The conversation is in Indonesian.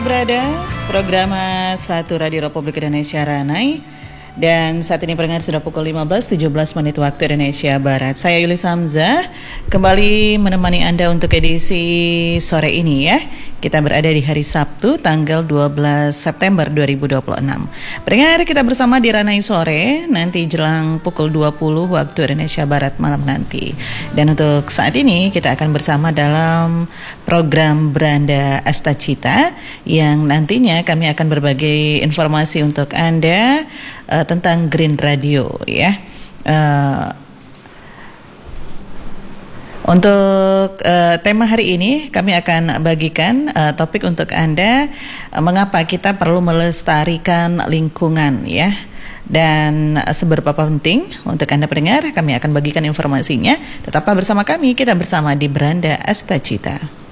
berada, program Satu Radio Republik Indonesia Ranai. Dan saat ini pendengar sudah pukul 15.17 menit waktu Indonesia Barat. Saya Yuli Samzah kembali menemani Anda untuk edisi sore ini ya. Kita berada di hari Sabtu tanggal 12 September 2026. Pendengar, kita bersama di Ranai Sore nanti jelang pukul 20 waktu Indonesia Barat malam nanti. Dan untuk saat ini kita akan bersama dalam program Beranda Astacita yang nantinya kami akan berbagi informasi untuk Anda tentang Green Radio ya. Untuk tema hari ini kami akan bagikan topik untuk Anda, mengapa kita perlu melestarikan lingkungan ya. Dan seberapa penting untuk Anda pendengar, kami akan bagikan informasinya. Tetaplah bersama kami, kita bersama di Beranda Astacita.